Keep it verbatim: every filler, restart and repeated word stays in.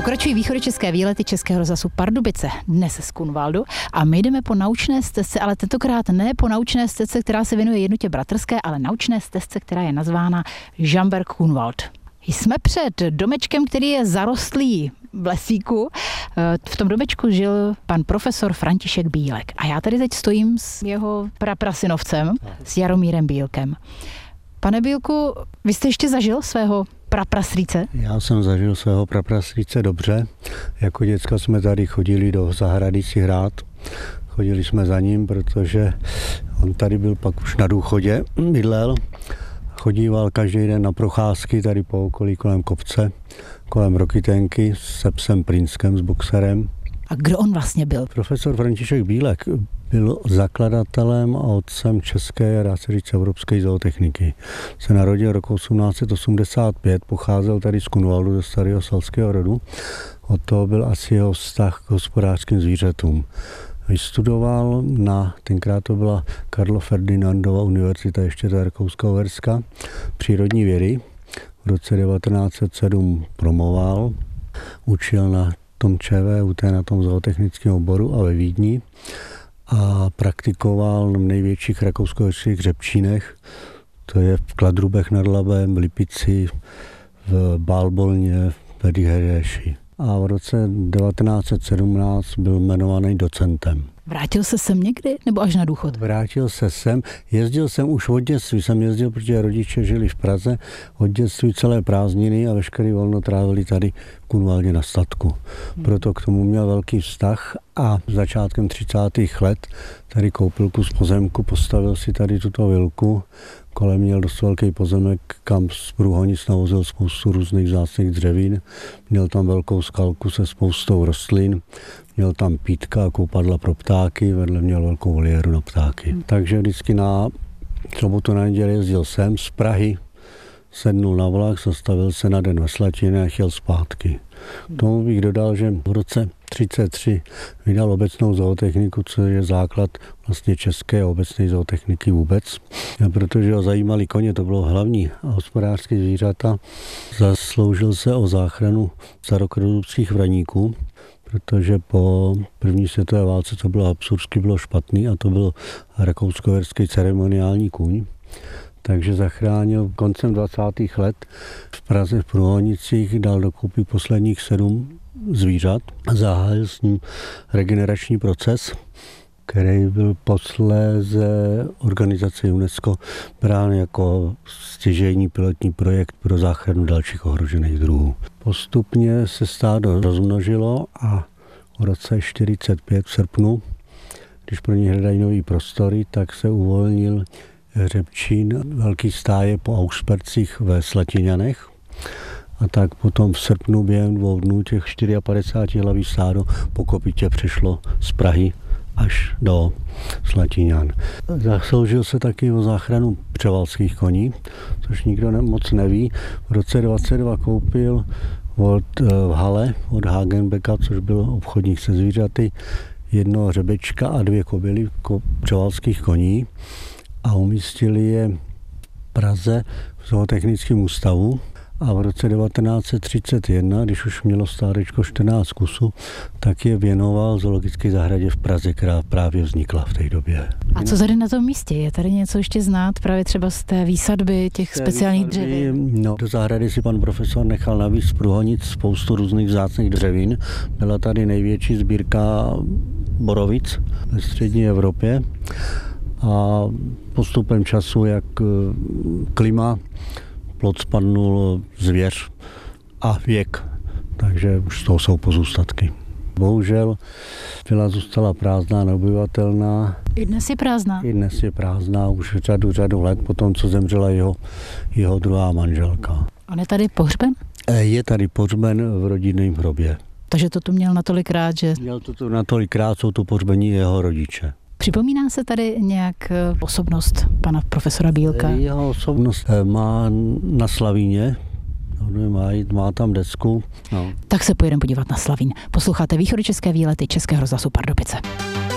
Pokračují východočeské výlety Českého rozhlasu Pardubice, dnes z Kunvaldu, a my jdeme po naučné stezce, ale tentokrát ne po naučné stezce, která se věnuje jednotě bratrské, ale naučné stezce, která je nazvána Žamberk Kunvald. Jsme před domečkem, který je zarostlý v lesíku. V tom domečku žil pan profesor František Bílek. A já tady teď stojím s jeho praprasinovcem, s Jaromírem Bílkem. Pane Bílku, vy jste ještě zažil svého praprasrýce? Já jsem zažil svého praprasrýce dobře. Jako děcka jsme tady chodili do zahrady si hrát. Chodili jsme za ním, protože on tady byl pak už na důchodě, bydlel. Chodíval každý den na procházky tady po okolí kolem kopce, kolem Rokytenky se psem Prinskem, s boxerem. A kdo on vlastně byl? Profesor František Bílek byl zakladatelem a otcem české, dá se říct, evropské zootechniky. Se narodil roku osmnáct set osmdesát pět, pocházel tady z Kunvaldu, ze starého selského rodu. Od toho byl asi jeho vztah k hospodářským zvířatům. Vystudoval na, tenkrát to byla Karlo Ferdinandova univerzita, ještě ta Rakousko-Uherská, přírodní vědy. V roce devatenáct set sedm promoval, učil na tom ČVUT, na tom zootechnickém oboru a ve Vídni a praktikoval v největších rakousko-uherských hřebčínech, to je v Kladrubech nad Labem, v Lipici, v Bálbolně, v Bedihereši. A v roce devatenáct set sedmnáct byl jmenovaný docentem. Vrátil se sem někdy, nebo až na důchod? Vrátil se sem, jezdil jsem už od dětství, jsem jezdil, protože rodiče žili v Praze, od dětství celé prázdniny a veškerý volno trávili tady v Kunvaldě na statku. Proto k tomu měl velký vztah a začátkem třicátých let tady koupil kus pozemku, postavil si tady tuto vilku. Kolem měl dost velký pozemek, kam z průhonic navozil spoustu různých vzácných dřevin. Měl tam velkou skalku se spoustou rostlin. Měl tam pítka a koupadla pro ptáky, vedle měl velkou voliéru na ptáky. Hmm. Takže vždycky na sobotu na neděli jezdil sem z Prahy, sednul na vlak, zastavil se na den ve Slatině a chtěl zpátky. Hmm. Tomu bych dodal, že v roce třicet tři vydal obecnou zootechniku, což je základ vlastně české obecné zootechniky vůbec. A protože ho zajímali koně, to bylo hlavní a hospodářské zvířata, zasloužil se o záchranu starokrudubských vraníků, protože po první světové válce, co bylo absurdsky, bylo špatný a to byl rakousko-uherský ceremoniální kůň. Takže zachránil koncem dvacátých let v Praze v Průhonicích, dal dokupy posledních sedm zvířat a zahájil s ním regenerační proces, který byl posléze organizace UNESCO brán jako stěžejní pilotní projekt pro záchranu dalších ohrožených druhů. Postupně se stádo rozmnožilo a v roce čtyřicet pět v srpnu, když pro ně hledají nový prostory, tak se uvolnil hřebčín velký stáje po Aušpercích ve Slatiňanech. A tak potom v srpnu během dvou dnů těch padesát čtyři hlavý stádo po kopytě přešlo z Prahy až do Slatiňan. Zasloužil se taky o záchranu převalských koní, což nikdo ne, moc neví. V roce dvacet dva koupil od, v Hale od Hagenbecka, což byl obchodník se zvířaty, jednoho hřebečka a dvě kobily ko, převalských koní a umístili je v Praze v zootechnickém ústavu. A v roce devatenáct set třicet jedna, když už mělo stádečko čtrnáct kusů, tak je věnoval zoologické zahradě v Praze, která právě vznikla v té době. A co tady na tom místě? Je tady něco ještě znát právě třeba z té výsadby těch té speciálních výsadby, dřevin? No, do zahrady si pan profesor nechal navíc z průhonic spoustu různých vzácných dřevin. Byla tady největší sbírka borovic ve střední Evropě a postupem času, jak klima, plot spadnul zvěř a věk, takže už z toho jsou pozůstatky. Bohužel vila zůstala prázdná, neobyvatelná. I dnes je prázdná? I dnes je prázdná, už řadu, řadu let po tom, co zemřela jeho, jeho druhá manželka. On je tady pohřben? Je tady pohřben v rodinném hrobě. Takže to tu měl natolikrát, že... Měl to tu natolikrát, jsou to pohřbení jeho rodiče. Připomíná se tady nějak osobnost pana profesora Bílka? Jeho osobnost má na Slavíně, má, má tam desku. No. Tak se pojedeme podívat na Slavín. Posloucháte východočeské výlety Českého rozhlasu Pardubice.